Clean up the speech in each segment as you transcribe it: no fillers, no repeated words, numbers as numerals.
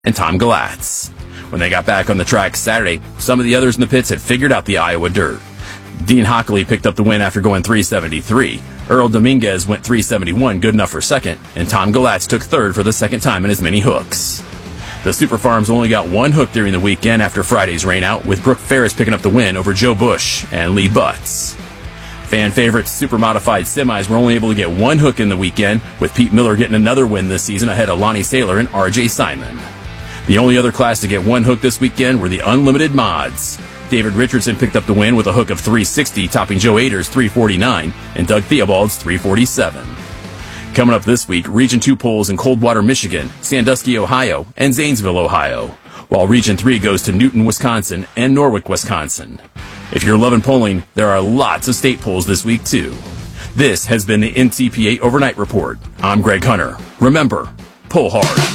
and Tom Galatz. When they got back on the track Saturday, some of the others in the pits had figured out the Iowa dirt. Dean Hockley picked up the win after going 373. Earl Dominguez went 371, good enough for second, and Tom Galatz took third for the second time in as many hooks. The Super Farms only got one hook during the weekend after Friday's rainout, with Brooke Ferris picking up the win over Joe Bush and Lee Butts. Fan favorites super modified semis were only able to get one hook in the weekend, with Pete Miller getting another win this season ahead of Lonnie Saylor and R.J. Simon. The only other class to get one hook this weekend were the Unlimited Mods. David Richardson picked up the win with a hook of 360, topping Joe Ader's 349 and Doug Theobald's 347. Coming up this week, Region 2 polls in Coldwater, Michigan, Sandusky, Ohio, and Zanesville, Ohio, while Region 3 goes to Newton, Wisconsin, and Norwalk, Wisconsin. If you're loving polling, there are lots of state polls this week, too. This has been the NTPA Overnight Report. I'm Greg Hunter. Remember, poll hard.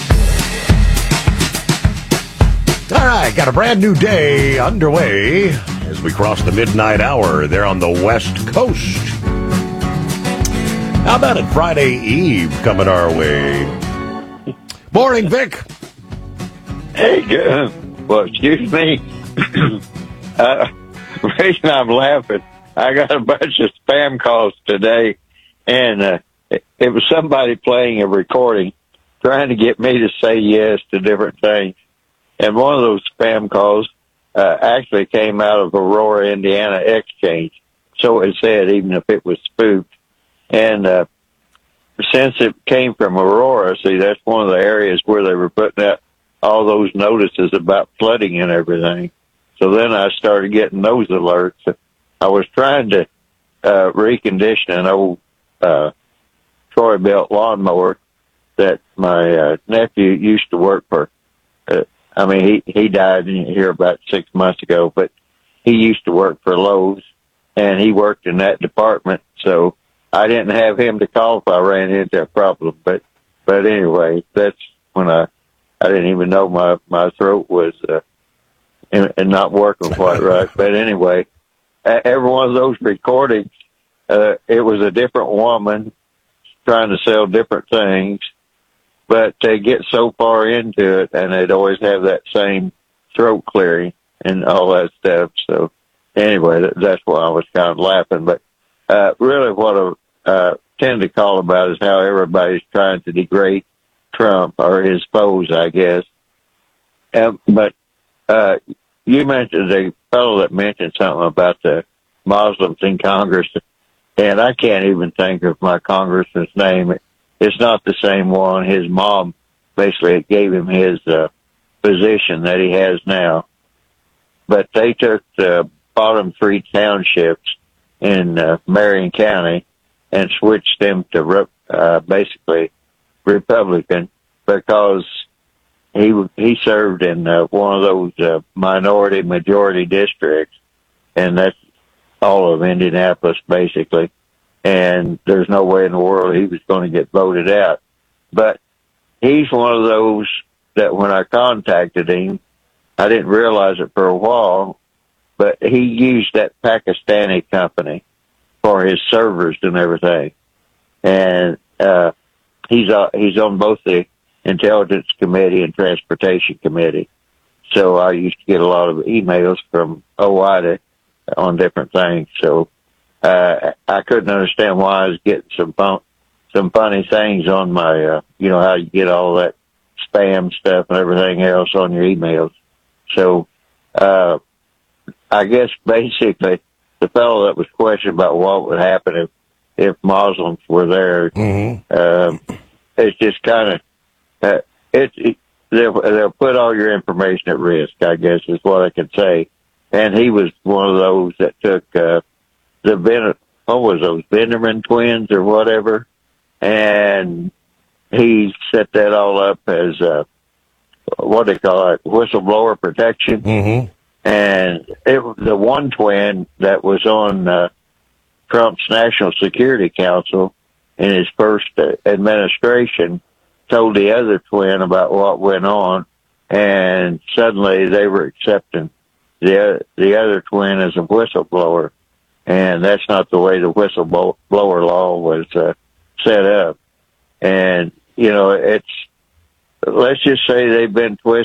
All right, got a brand new day underway as we cross the midnight hour there on the West Coast. How about it, Friday Eve coming our way? Morning, Vic. Hey, well, excuse me. The reason I'm laughing, I got a bunch of spam calls today, and it was somebody playing a recording trying to get me to say yes to different things. And one of those spam calls actually came out of Aurora, Indiana Exchange. So it said, even if it was spoofed. And since it came from Aurora, see, that's one of the areas where they were putting out all those notices about flooding and everything. So then I started getting those alerts. I was trying to recondition an old Troy-Bilt lawnmower that my nephew used to work for. He died here about 6 months ago, but he used to work for Lowe's, and he worked in that department, so I didn't have him to call if I ran into a problem. But anyway, that's when I didn't even know my throat was and not working quite right. But anyway, every one of those recordings, it was a different woman trying to sell different things. But they get so far into it, and they'd always have that same throat clearing and all that stuff. So anyway, that's why I was kind of laughing. But really what I tend to call about is how everybody's trying to degrade Trump or his foes, I guess. But you mentioned the fellow that mentioned something about the Muslims in Congress, and I can't even think of my congressman's name. It's not the same one. His mom basically gave him his position that he has now. But they took the bottom three townships in Marion County and switched them to basically Republican because he served in one of those minority majority districts, and that's all of Indianapolis basically. And there's no way in the world he was going to get voted out. But he's one of those that when I contacted him, I didn't realize it for a while, but he used that Pakistani company for his servers and everything. And he's on both the Intelligence Committee and Transportation Committee. So I used to get a lot of emails from OIDA on different things. So I couldn't understand why I was getting some funny things on my, how you get all that spam stuff and everything else on your emails. So, I guess basically the fellow that was questioned about what would happen if Muslims were there, it's just kind of, they'll put all your information at risk, I guess is what I can say. And he was one of those that took, those Benjamin twins or whatever, and he set that all up as what they call it, whistleblower protection. Mm-hmm. And the one twin that was on Trump's National Security Council in his first administration told the other twin about what went on, and suddenly they were accepting the other twin as a whistleblower. And that's not the way the whistleblower law was set up. And, it's let's just say they've been twisted